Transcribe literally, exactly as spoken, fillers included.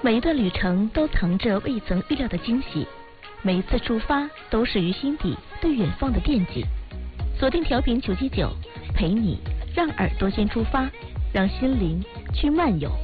每一段旅程都藏着未曾预料的惊喜，每一次出发都是于心底对远方的惦记。锁定调频九七九，陪你让耳朵先出发，让心灵去漫游。